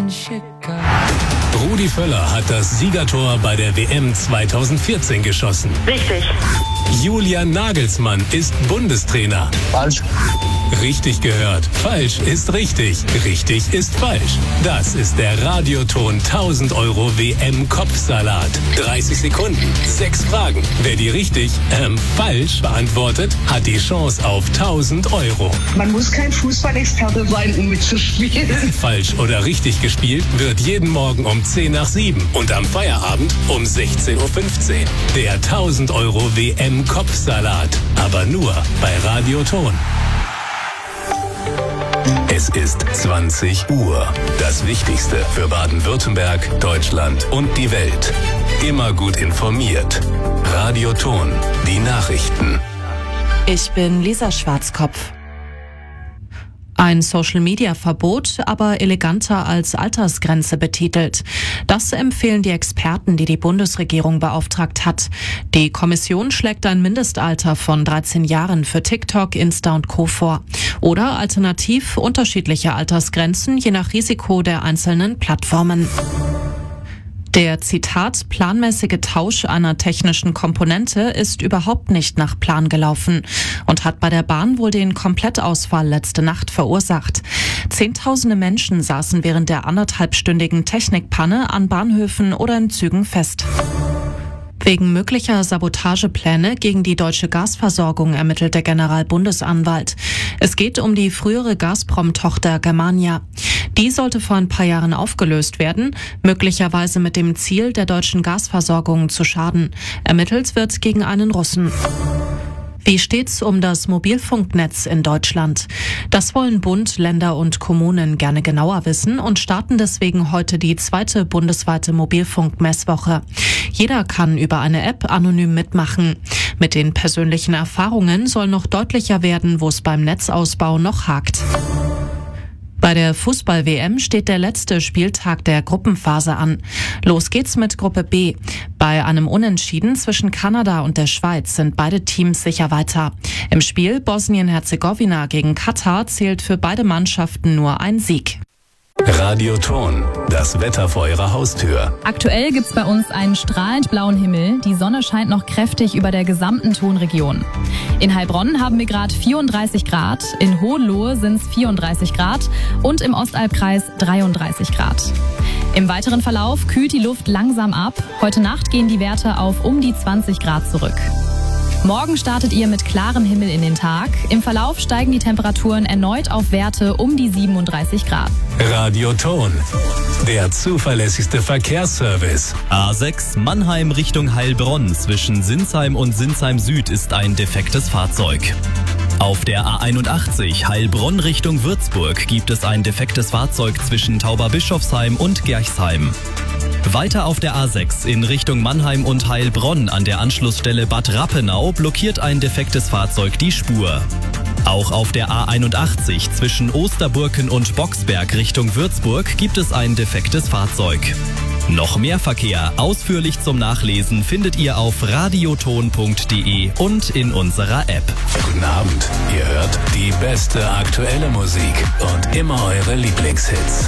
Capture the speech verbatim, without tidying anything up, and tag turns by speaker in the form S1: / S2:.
S1: Chicago.
S2: Rudi Völler hat das Siegertor bei der W M zweitausendvierzehn geschossen.
S3: Richtig.
S2: Julian Nagelsmann ist Bundestrainer.
S4: Falsch.
S2: Richtig gehört. Falsch ist richtig. Richtig ist falsch. Das ist der Radioton tausend Euro W M-Kopfsalat. dreißig Sekunden, sechs Fragen. Wer die richtig, ähm, falsch beantwortet, hat die Chance auf tausend Euro.
S5: Man muss kein Fußballexperte sein, um mitzuspielen.
S2: Falsch oder richtig gespielt wird jeden Morgen um zehn nach sieben und am Feierabend um sechzehn Uhr fünfzehn. Der tausend Euro W M-Kopfsalat. Aber nur bei Radioton. Es ist zwanzig Uhr. Das Wichtigste für Baden-Württemberg, Deutschland und die Welt. Immer gut informiert. Radioton. Die Nachrichten.
S6: Ich bin Lisa Schwarzkopf. Ein Social-Media-Verbot, aber eleganter als Altersgrenze betitelt. Das empfehlen die Experten, die die Bundesregierung beauftragt hat. Die Kommission schlägt ein Mindestalter von dreizehn Jahren für TikTok, Insta und Co. vor. Oder alternativ unterschiedliche Altersgrenzen, je nach Risiko der einzelnen Plattformen. Der, Zitat, planmäßige Tausch einer technischen Komponente ist überhaupt nicht nach Plan gelaufen und hat bei der Bahn wohl den Komplettausfall letzte Nacht verursacht. Zehntausende Menschen saßen während der anderthalbstündigen Technikpanne an Bahnhöfen oder in Zügen fest. Wegen möglicher Sabotagepläne gegen die deutsche Gasversorgung ermittelt der Generalbundesanwalt. Es geht um die frühere Gazprom-Tochter Germania. Die sollte vor ein paar Jahren aufgelöst werden, möglicherweise mit dem Ziel, der deutschen Gasversorgung zu schaden. Ermittelt wird gegen einen Russen. Wie steht's um das Mobilfunknetz in Deutschland? Das wollen Bund, Länder und Kommunen gerne genauer wissen und starten deswegen heute die zweite bundesweite Mobilfunkmesswoche. Jeder kann über eine App anonym mitmachen. Mit den persönlichen Erfahrungen soll noch deutlicher werden, wo es beim Netzausbau noch hakt. Bei der Fußball-W M steht der letzte Spieltag der Gruppenphase an. Los geht's mit Gruppe B. Bei einem Unentschieden zwischen Kanada und der Schweiz sind beide Teams sicher weiter. Im Spiel Bosnien-Herzegowina gegen Katar zählt für beide Mannschaften nur ein Sieg.
S2: Radioton. Das Wetter vor Ihrer Haustür.
S7: Aktuell gibt's bei uns einen strahlend blauen Himmel. Die Sonne scheint noch kräftig über der gesamten Tonregion. In Heilbronn haben wir gerade vierunddreißig Grad, in Hohenlohe sind's vierunddreißig Grad und im Ostalbkreis dreiunddreißig Grad. Im weiteren Verlauf kühlt die Luft langsam ab. Heute Nacht gehen die Werte auf um die zwanzig Grad zurück. Morgen startet ihr mit klarem Himmel in den Tag. Im Verlauf steigen die Temperaturen erneut auf Werte um die siebenunddreißig Grad.
S2: Radioton. Der zuverlässigste Verkehrsservice.
S8: A sechs Mannheim Richtung Heilbronn zwischen Sinsheim und Sinsheim Süd ist ein defektes Fahrzeug. Auf der A einundachtzig Heilbronn Richtung Würzburg gibt es ein defektes Fahrzeug zwischen Tauberbischofsheim und Gerchsheim. Weiter auf der A sechs in Richtung Mannheim und Heilbronn an der Anschlussstelle Bad Rappenau blockiert ein defektes Fahrzeug die Spur. Auch auf der A einundachtzig zwischen Osterburken und Boxberg Richtung Würzburg gibt es ein defektes Fahrzeug. Noch mehr Verkehr ausführlich zum Nachlesen findet ihr auf radioton punkt de und in unserer App.
S2: Guten Abend. Ihr hört die beste aktuelle Musik und immer eure Lieblingshits.